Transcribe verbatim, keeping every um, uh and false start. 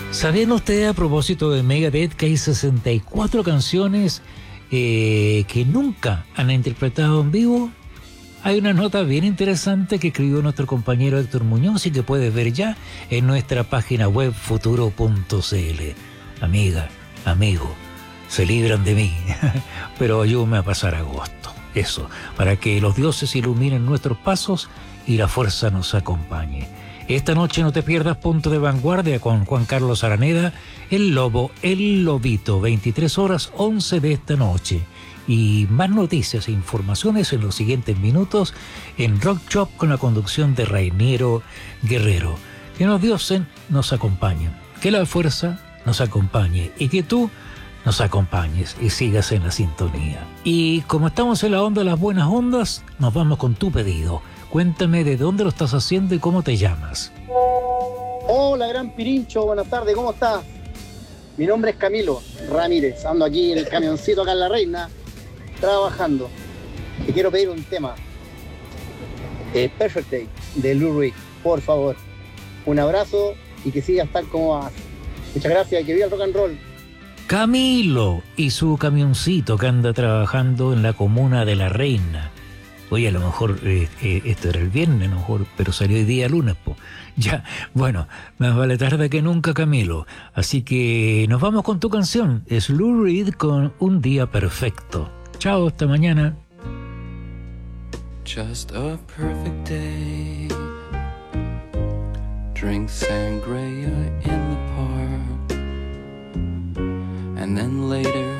¿Sabían ustedes a propósito de Megadeth que hay sesenta y cuatro canciones eh, que nunca han interpretado en vivo? Hay una nota bien interesante que escribió nuestro compañero Héctor Muñoz y que puedes ver ya en nuestra página web futuro punto c l. Amiga, amigo, se libran de mí, pero ayúdame a pasar agosto. Eso, para que los dioses iluminen nuestros pasos y la fuerza nos acompañe. Esta noche no te pierdas Punto de Vanguardia con Juan Carlos Araneda, El Lobo, El Lobito, veintitrés horas once de esta noche. Y más noticias e informaciones en los siguientes minutos en Rock Shop con la conducción de Rainiero Guerrero. Que los dioses nos acompañen, que la fuerza nos acompañe y que tú nos acompañes y sigas en la sintonía. Y como estamos en la onda de las buenas ondas, nos vamos con tu pedido. Cuéntame de dónde lo estás haciendo y cómo te llamas. Hola, gran Pirincho, buenas tardes, ¿cómo estás? Mi nombre es Camilo Ramírez, ando aquí en el camioncito acá en La Reina, trabajando. Te quiero pedir un tema. Eh, Perfect Day, de Lou Reed, por favor. Un abrazo y que sigas tal como vas. Muchas gracias y que viva el rock and roll. Camilo y su camioncito que anda trabajando en la comuna de La Reina. Oye, a lo mejor eh, eh, esto era el viernes, a lo mejor, pero salió hoy día lunes, po. Ya, bueno, más vale tarde que nunca, Camilo. Así que nos vamos con tu canción. Es Lou Reed con Un Día Perfecto. Chao, hasta mañana. Just a perfect day. Drink sangria in the park. And then later